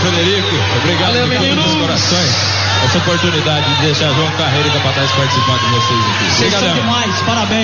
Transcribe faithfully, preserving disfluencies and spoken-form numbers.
Frederico. Obrigado, Valeu, de meninos. dos corações. Essa oportunidade de deixar João Carreiro e Capataz participar de vocês aqui. Vocês são demais, parabéns.